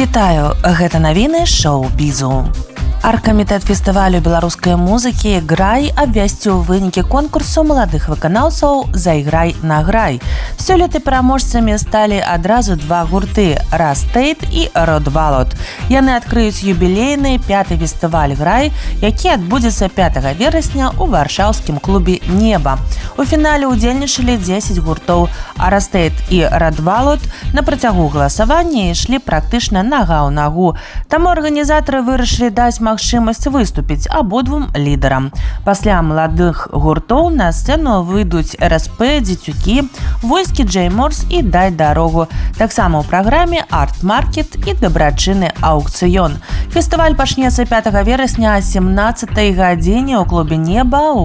Вітаю, гэта навіны шоу-бізу. Аргкамітэт фестывалю беларускай музыкі «Грай» абвясціў вынікі конкурсу маладых выканаўцаў «Зайграй на грай». Сёлета пераможцамі сталі адразу два гурты «Растейт» і «Родвалот». Яны адкрыюць юбілейны 5-й фестываль «Грай», які адбудзецца 5 верасня ў варшаўскім клубе «Неба». У фінале ўдзельнічалі 10 гуртоў, а «Растейт» і «Родвалот» на працягу галасавання ішлі практычна нага ў нагу. Таму арганізатары вырашылі даць магчымасць выступіць абодвум лідарам. Пасля маладых гуртоў на сцэну выйдуць РСП, Дзецюкі, Войскі Джей Морс і Дай дарогу. Таксама ў праграме арт-маркет і дабрачынны аўкцыён. Фестываль пачнецца 5 верасня о 17 гадзіне ў клубе «Неба»